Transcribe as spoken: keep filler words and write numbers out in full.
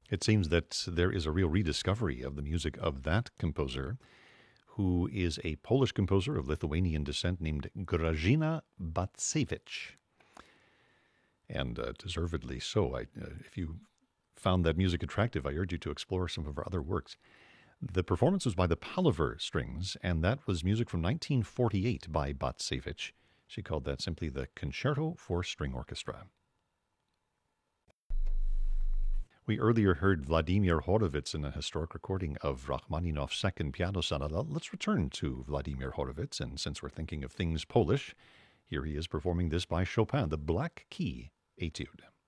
It seems that there is a real rediscovery of the music of that composer, who is a Polish composer of Lithuanian descent named Grażyna Bacewicz. And uh, deservedly so. I, uh, if you found that music attractive, I urge you to explore some of her other works. The performance was by the Palaver Strings, and that was music from nineteen forty-eight by Bacewicz. She called that simply the Concerto for String Orchestra. We earlier heard Vladimir Horowitz in a historic recording of Rachmaninoff's Second Piano Sonata. Let's return to Vladimir Horowitz, and since we're thinking of things Polish, here he is performing this by Chopin, the Black Key Etude.